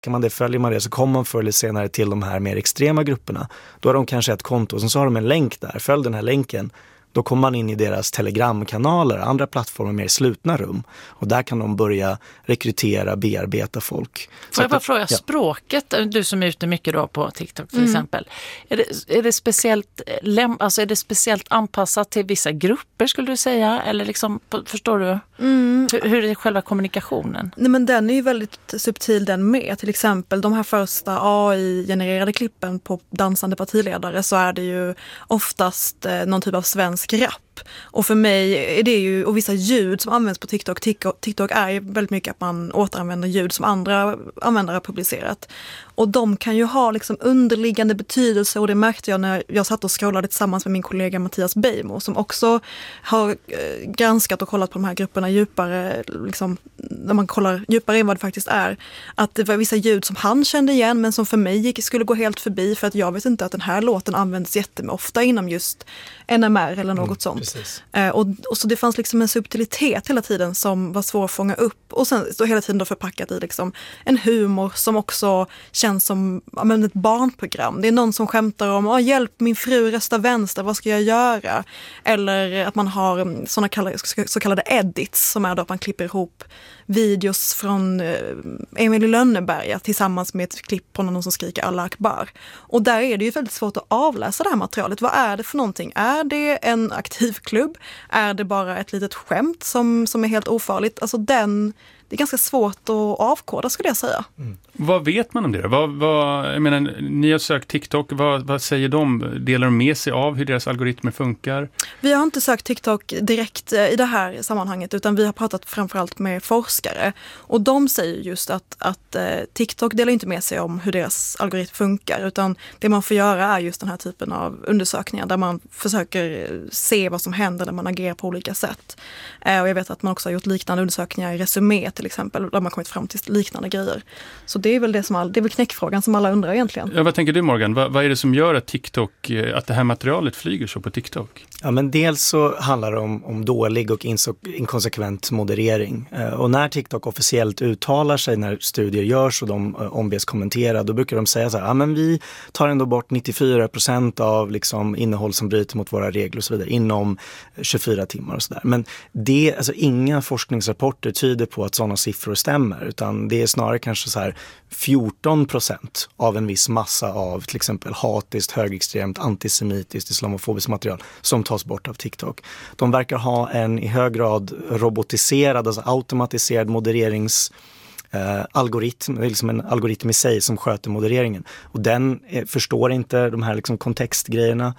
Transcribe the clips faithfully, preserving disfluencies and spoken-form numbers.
Kan man det, följer man det, så kommer man förr eller senare till de här mer extrema grupperna. Då har de kanske ett konto och så har de en länk där. Följ den här länken. Då kommer man in i deras telegramkanaler, andra plattformar, mer slutna rum. Och där kan de börja rekrytera, bearbeta folk. Får jag bara att, fråga, ja. språket, du som är ute mycket då på TikTok till Mm. exempel. Är det, är, det speciellt, alltså är det speciellt anpassat till vissa grupper skulle du säga? Eller liksom, förstår du? Mm. Hur, hur är själva kommunikationen? Nej, men den är ju väldigt subtil den med. Till exempel de här första A I-genererade klippen på dansande partiledare, så är det ju oftast eh, någon typ av svensk rap. Och för mig är det ju, och vissa ljud som används på TikTok, TikTok, TikTok är ju väldigt mycket att man återanvänder ljud som andra användare har publicerat. Och de kan ju ha liksom underliggande betydelse, och det märkte jag när jag satt och scrollade tillsammans med min kollega Mattias Beijmo, som också har eh, granskat och kollat på de här grupperna djupare, liksom, när man kollar djupare in vad det faktiskt är. Att det var vissa ljud som han kände igen, men som för mig gick, skulle gå helt förbi, för att jag vet inte att den här låten används jätteofta inom just N M R eller något mm, sånt. Eh, och, och så det fanns liksom en subtilitet hela tiden som var svår att fånga upp, och sen så hela tiden då förpackat i liksom en humor som också känns som ja, men ett barnprogram. Det är någon som skämtar om oh, hjälp, min fru röstar vänster, vad ska jag göra? Eller att man har såna kallade, så kallade edits, som är då att man klipper ihop videos från eh, Emil i Lönneberga tillsammans med ett klipp på någon som skriker Allah Akbar. Och där är det ju väldigt svårt att avläsa det här materialet. Vad är det för någonting? Är det en aktiv klubb? Är det bara ett litet skämt som, som är helt ofarligt? Alltså den, det är ganska svårt att avkoda, skulle jag säga. Mm. Vad vet man om det? Vad, vad, jag menar, ni har sökt TikTok, vad, vad säger de? Delar de med sig av hur deras algoritmer funkar? Vi har inte sökt TikTok direkt i det här sammanhanget, utan vi har pratat framförallt med forskare. Och de säger just att, att eh, TikTok delar inte med sig om hur deras algoritm funkar, utan det man får göra är just den här typen av undersökningar där man försöker se vad som händer när man agerar på olika sätt. Eh, och jag vet att man också har gjort liknande undersökningar i Resumé till exempel, där man kommit fram till liknande grejer. Så det är väl det som all, det är väl knäckfrågan som alla undrar egentligen. Ja, vad tänker du, Morgan? Vad, vad är det som gör att TikTok, att det här materialet flyger så på TikTok? Ja, men dels så handlar det om, om dålig och inso- inkonsekvent moderering. Eh, och när TikTok officiellt uttalar sig, när studier görs och de eh, ombes kommentera, då brukar de säga så här, ja men vi tar ändå bort nittiofyra procent av liksom innehåll som bryter mot våra regler och så vidare inom tjugofyra timmar och sådär. Men det, alltså inga forskningsrapporter tyder på att sådana siffror stämmer, utan det är snarare kanske så här fjorton procent av en viss massa av till exempel hatiskt, högerextremt, antisemitiskt, islamofobiskt material som tas bort av TikTok. De verkar ha en i hög grad robotiserad, alltså automatiserad modererings Uh, algoritm, det är liksom en algoritm i sig som sköter modereringen. Och den eh, förstår inte de här liksom kontextgrejerna.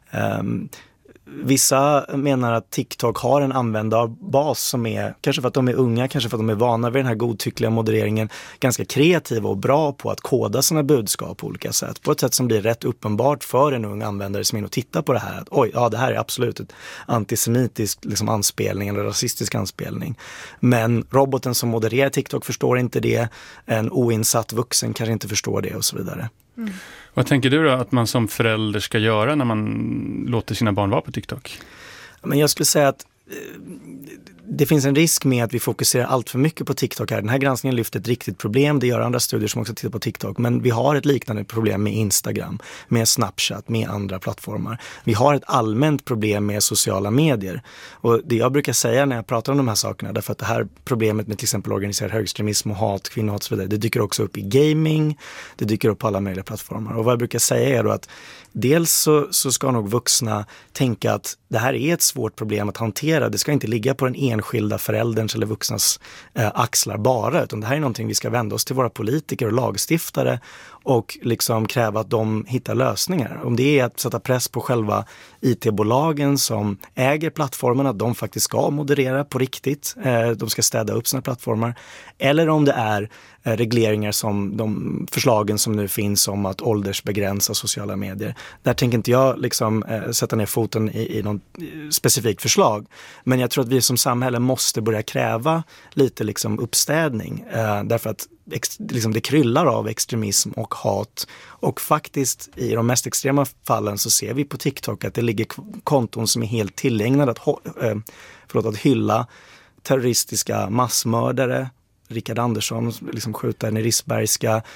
Um, Vissa menar att TikTok har en användarbas som är, kanske för att de är unga, kanske för att de är vana vid den här godtyckliga modereringen, ganska kreativa och bra på att koda sina budskap på olika sätt. På ett sätt som blir rätt uppenbart för en ung användare som är in och tittar på det här. Att oj, ja det här är absolut ett antisemitisk liksom, anspelning eller rasistisk anspelning. Men roboten som modererar TikTok förstår inte det. En oinsatt vuxen kanske inte förstår det och så vidare. Mm. Vad tänker du då att man som förälder ska göra när man låter sina barn vara på TikTok? Men jag skulle säga att det finns en risk med att vi fokuserar allt för mycket på TikTok här. Den här granskningen lyfter ett riktigt problem. Det gör andra studier som också tittar på TikTok. Men vi har ett liknande problem med Instagram, med Snapchat, med andra plattformar. Vi har ett allmänt problem med sociala medier. Och det jag brukar säga när jag pratar om de här sakerna, därför att det här problemet med till exempel organiserad högextremism och hat, kvinnohat och så vidare, det dyker också upp i gaming, det dyker upp på alla möjliga plattformar. Och vad jag brukar säga är då att dels så, så ska nog vuxna tänka att det här är ett svårt problem att hantera. Det ska inte ligga på den enskilda förälderns eller vuxnas eh, axlar bara, utan det här är någonting vi ska vända oss till våra politiker och lagstiftare och liksom kräva att de hittar lösningar. Om det är att sätta press på själva I T-bolagen som äger plattformarna, att de faktiskt ska moderera på riktigt, eh, de ska städa upp sina plattformar, eller om det är eh, regleringar som de förslagen som nu finns om att åldersbegränsa sociala medier. Där tänker inte jag liksom eh, sätta ner foten i, i någon specifik förslag, men jag tror att vi som samhälle måste börja kräva lite liksom uppstädning, eh, därför att ex, liksom det kryllar av extremism och hat, och faktiskt i de mest extrema fallen så ser vi på TikTok att det ligger konton som är helt tillägnade att, eh, förlåt, att hylla terroristiska massmördare, Rickard Andersson, liksom skjutaren i Risbergska,